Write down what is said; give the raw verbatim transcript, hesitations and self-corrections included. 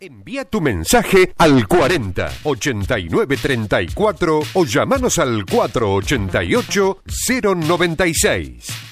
Envía tu mensaje al cuarenta, ochenta y nueve, treinta y cuatro o llamanos al cuatro ochenta y ocho, cero noventa y seis.